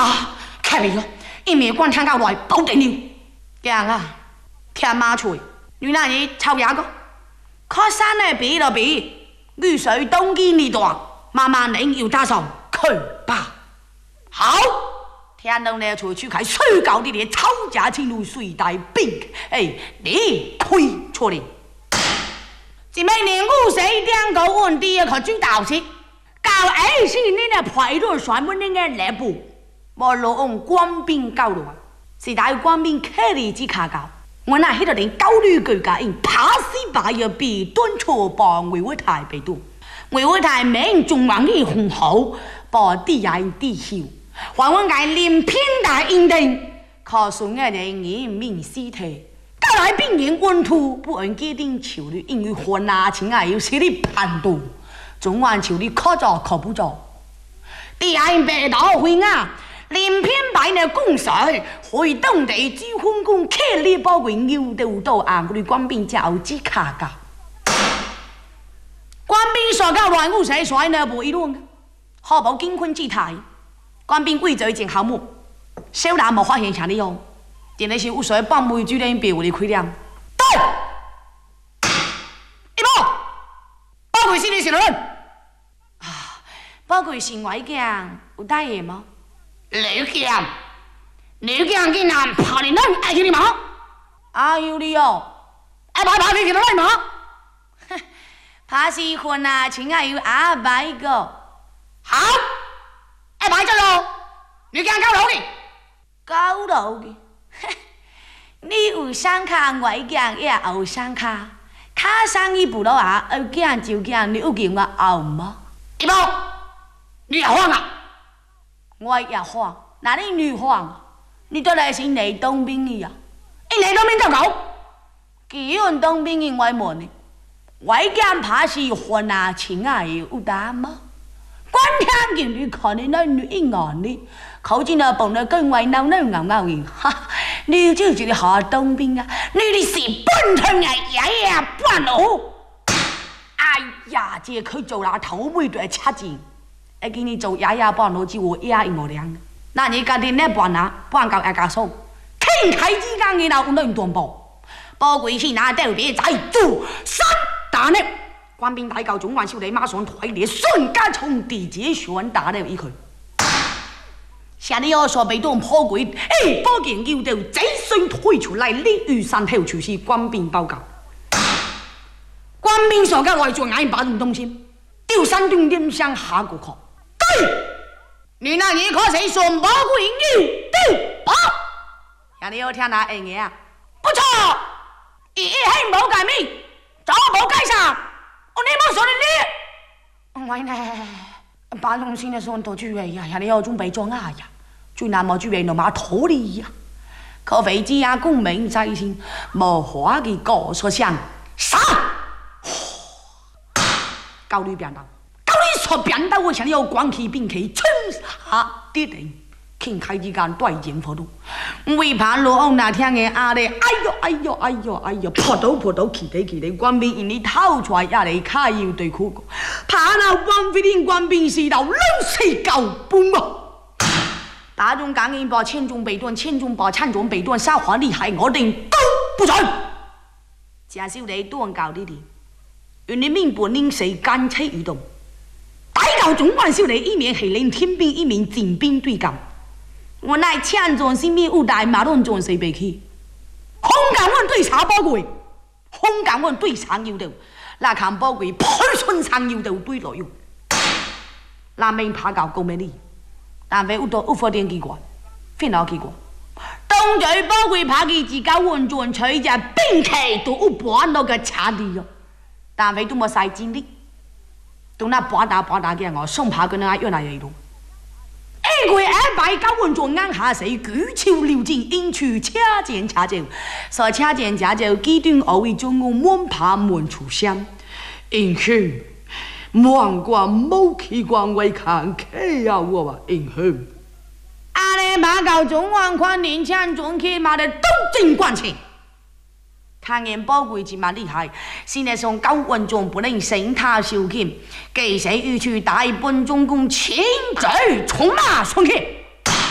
啊，看没有，一面观看到来保定了。讲啊，天马吹，你那里抄牙个？靠山呢比了比，雨水东京一段，慢慢能有打上去吧。好，天龙呢出去看水高的咧，吵架情路水带兵，你亏错了。这每年5岁2个问题可知道是，搞二是你那派出专门的内部，我老用官兵搞了，是大官兵开力之卡搞。我那迄个人高虑国家因怕死把要比敦促帮维吾台被多，维吾台民中王的红后，把地下地修，还我爱连偏大应定，可送我的人民尸体。搞来病人温土不按决定处理，因为患难情啊有实力判断，中晚处理可做可不做。地下白道会啊！连篇白的公司会当地资分工客力包括牛头到啊，我哋官兵就只卡噶。官兵所搞乱武谁衰呢？无一论，好无惊魂之态。官兵规则已经好木，小人无发现啥利用，真的是有谁帮袂住人别为的亏量。对，一波，包括是你是人啊，包括是外将有大爷吗？你讲给男怕你能爱你吗？哎呦你哦，怕你给他来吗？怕是混啊，亲爱有阿白个。好，白咗咯，你讲高楼的，高楼的，你有双卡，我讲也有双卡，卡上一步了啊，讲就讲，你有见我后吗？一波，你也慌啊？我也慌，那你女慌，你都来是你当兵的呀？你当兵就搞，既然当兵的我问你，我讲怕是患啊情啊有打吗？关天见你看你那女一眼的，口进那蹦那跟外闹那咬的，哈！你就觉得好当兵啊？你的是本thân啊，爷爷半路，哎呀，这佢做那头尾都係七字。给你做爷爷半路之我爷我俩，那你家的那半啊，半搞一家手，天开之间你那有能断保，包括是那特别在做三打呢，官兵大搞中晚少年马上退列，瞬间从地界旋打了一去。下你要说被动破鬼，保健要到这身推出来，你遇山头就是官兵报告，官兵所讲来做眼把人东西，丢山东点上下过去。你那一可是双宝贵牛对吧？下你要听哪样嘢啊？不错，一黑冇改名，早冇改上，我你冇说你。喂呢，把东西呢送到住位呀，下你要准备做啊呀，最难冇住位就马土里呀，可飞机呀公民在先，冇花嘅高所想啥？高丽变道。所变到我想要光气并气春夏的人，天开之间对人活动，为怕落后那天的阿嘞，哎呦，扑到气地，官兵因你透出来也嚟卡要对苦过，怕那官兵是到冷死狗崩嘛！大众讲因把千中北断，千中把千中北断，沙华厉害，我定都不准。假少你断教呢啲，原你命本应谁干脆移动。大搞中晚少年一面系领天兵，一面战兵对抗。我乃抢中是面有大马龙中谁被去？空港湾对查宝贵，空港湾对长腰头，那看宝贵破春长腰头对落用。那命怕搞高美丽，但非有多有发点奇怪，非常奇怪。当在宝贵怕佢自家完全取只兵器都有半落个差地哟，但非都冇晒精力。都那八打嘅我送怕佢那越来越多。佢摆搞稳做眼下死，举手留情，应处掐剑掐招，所掐剑掐招，极端偶为中我满怕满出香，因去望过冇去光为看客呀我话因去。阿咧马搞中王款年前中去马的都真关切。看见宝贵之嘛厉害，现在上高温中不能升他受气，给谁欲去大本中共亲嘴从马上去。